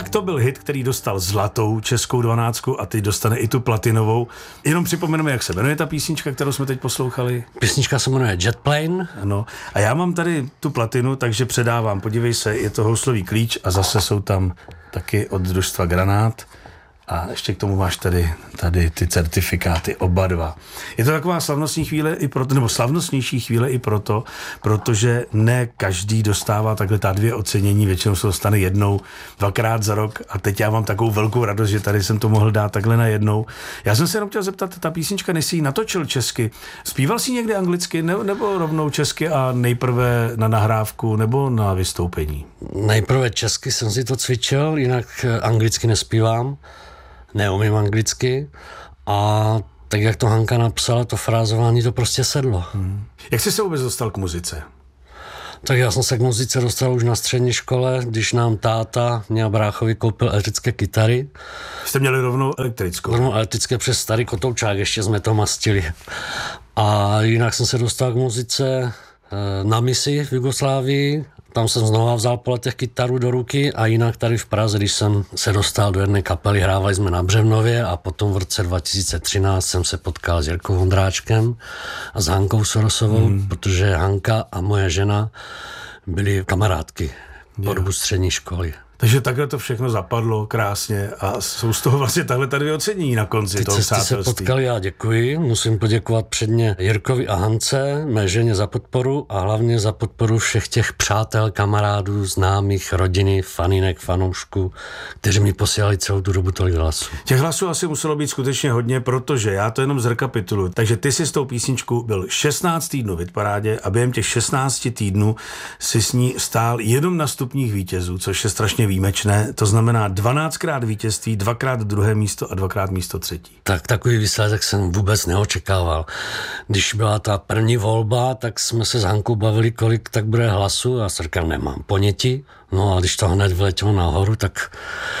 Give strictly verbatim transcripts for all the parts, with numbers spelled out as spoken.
tak to byl hit, který dostal zlatou českou dvanáctku a teď dostane i tu platinovou. Jenom připomeneme, jak se jmenuje ta písnička, kterou jsme teď poslouchali. Písnička se jmenuje Jet Plane. Ano. A já mám tady tu platinu, takže předávám. Podívej se, je to houslový klíč a zase jsou tam taky od družstva Granát. A ještě k tomu máš tady, tady ty certifikáty, oba dva. Je to taková slavnostní chvíle i proto, nebo slavnostnější chvíle i proto, protože ne každý dostává takhle ta dvě ocenění, většinou se dostane jednou, dvakrát za rok a teď já mám takovou velkou radost, že tady jsem to mohl dát takhle na jednou. Já jsem se jenom chtěl zeptat, ta písnička, než jsi ji natočil česky, zpíval jsi někdy anglicky nebo, nebo rovnou česky a nejprve na nahrávku nebo na vystoupení? Nejprve česky jsem si to cvičil, jinak anglicky nespívám. Neumím anglicky a tak, jak to Hanka napsala, to frázování to prostě sedlo. Hmm. Jak jsi se vůbec dostal k muzice? Tak já jsem se k muzice dostal už na střední škole, když nám táta mě a bráchovi koupil elektrické kytary. Jste měli rovnou elektrickou? Rovnou elektrické přes starý kotoučák, ještě jsme to mastili. A jinak jsem se dostal k muzice na misi v Jugoslávii. Tam jsem znova vzal po letech kytaru do ruky a jinak tady v Praze, když jsem se dostal do jedné kapely, hrávali jsme na Břevnově a potom v roce dva tisíce třináct jsem se potkal s Jirkou Vondráčkem a s Hankou Sorosovou, hmm. protože Hanka a moje žena byly kamarádky po dobu střední školy. Takže takhle to všechno zapadlo krásně a jsou z toho vlastně takhle tady ocenění na konci Ty toho cesty se potkali, já děkuji. Musím poděkovat předně Jirkovi a Hance, mé ženě za podporu a hlavně za podporu všech těch přátel, kamarádů, známých, rodiny, faninek, fanoušků, kteří mi posílali celou tu dobu tolik hlasů. Těch hlasů asi muselo být skutečně hodně, protože já to jenom zrekapituluji. Takže ty si s tou písničkou byl šestnáct týdnů v hitparádě a během těch šestnácti týdnů si s ní stál jenom na stupních vítězů, což je strašně výjimečné, to znamená dvanáctkrát vítězství, dvakrát druhé místo a dvakrát místo třetí. Tak takový výsledek jsem vůbec neočekával. Když byla ta první volba, tak jsme se s Hankou bavili, kolik tak bude hlasu a já jsem říkal, nemám ponětí. No a když to hned vletělo nahoru, tak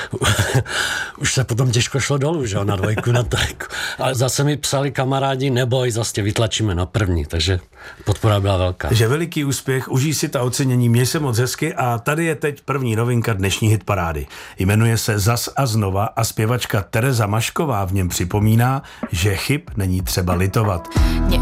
už se potom těžko šlo dolů, že jo, na dvojku, na trojku. Ale zase mi psali kamarádi, neboj, zase tě vytlačíme na první, takže podpora byla velká. Takže veliký úspěch, užij si ta ocenění, měj se moc hezky a tady je teď první novinka dnešní hitparády. Jmenuje se Zas a znova a zpěvačka Tereza Mašková v něm připomíná, že chyb není třeba litovat.